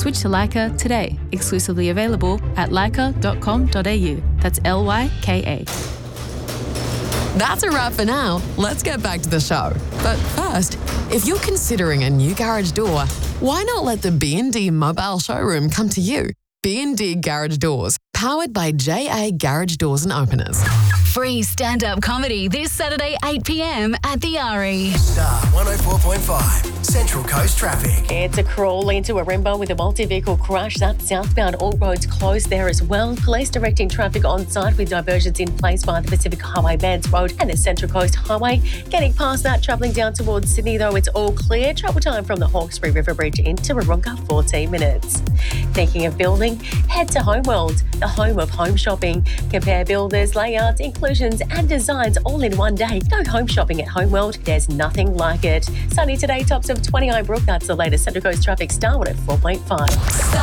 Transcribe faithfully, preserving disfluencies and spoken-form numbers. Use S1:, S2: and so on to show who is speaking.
S1: Switch to Lyca today. Exclusively available at lyca dot com dot a u. That's L Y K A.
S2: That's a wrap for now. Let's get back to the show. But first, if you're considering a new garage door, why not let the B and D Mobile Showroom come to you? B and D Garage Doors, powered by J A Garage Doors and Openers.
S3: Free stand-up comedy this Saturday, eight p m at the R E.
S4: Star one oh four point five, Central Coast Traffic.
S5: It's a crawl into a Rimba with a multi-vehicle crash. That's southbound. All roads closed there as well. Police directing traffic on site with diversions in place by the Pacific Highway Mans Road and the Central Coast Highway. Getting past that, travelling down towards Sydney, though, it's all clear. Travel time from the Hawkesbury River Bridge into Wahroonga, fourteen minutes. Thinking of building? Head to Homeworld, the home of home shopping. Compare builders, layouts, inclusions and designs all in one day. Go home shopping at Homeworld. There's nothing like it. Sunny today, tops of twenty-nine. Brook. That's the latest Central Coast traffic. Star one at four point five.